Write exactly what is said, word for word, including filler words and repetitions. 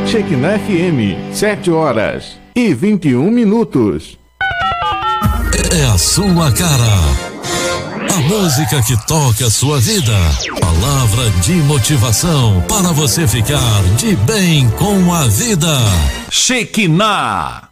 Shekinah F M, sete horas e vinte e um minutos. É a sua cara. A música que toca a sua vida. Palavra de motivação para você ficar de bem com a vida. Shekinah.